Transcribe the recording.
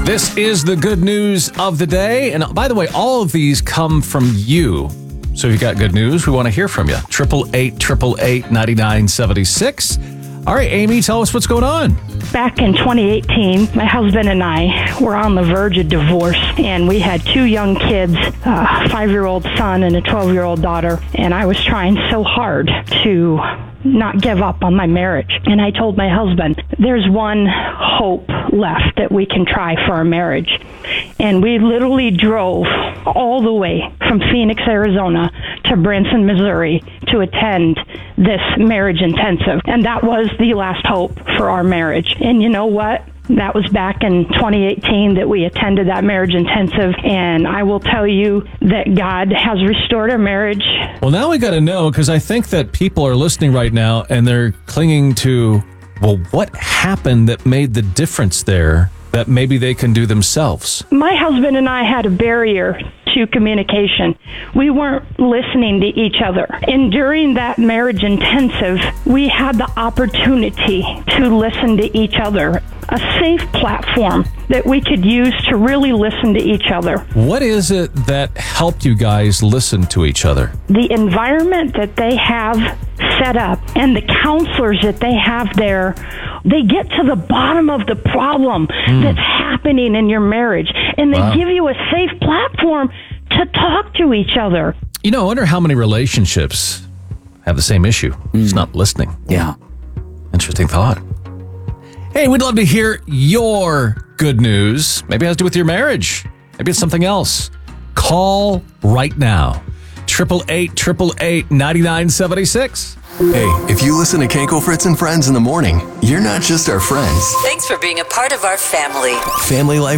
This is the good news of the day. And by the way, all of these come from you. So if you've got good news, we want to hear from you. 888-888-9976. All right, Amy, tell us what's going on. Back in 2018, my husband and I were on the verge of divorce, and we had two young kids, a 5-year-old son and a 12-year-old daughter, and I was trying so hard to not give up on my marriage. And I told my husband, there's one hope left that we can try for our marriage. And we literally drove all the way from Phoenix, Arizona to Branson, Missouri to attend this marriage intensive. And that was the last hope for our marriage. And you know what? That was back in 2018 that we attended that marriage intensive, and I will tell you that God has restored our marriage. Well, now we got to know, because I think that people are listening right now and they're clinging to, well, what happened that made the difference there that maybe they can do themselves? My husband and I had a barrier to communication. We weren't listening to each other. And during that marriage intensive, we had the opportunity to listen to each other. A safe platform that we could use to really listen to each other. What is it that helped you guys listen to each other? The environment that they have set up and the counselors that they have there, they get to the bottom of the problem that's happening in your marriage, and they give you a safe platform to talk to each other. You know, I wonder how many relationships have the same issue. It's not listening. Yeah. Interesting thought. Hey, we'd love to hear your good news. Maybe it has to do with your marriage. Maybe it's something else. Call right now. 888-888-9976. Hey, if you listen to Kenko, Fritz, and Friends in the morning, you're not just our friends. Thanks for being a part of our family. Family Life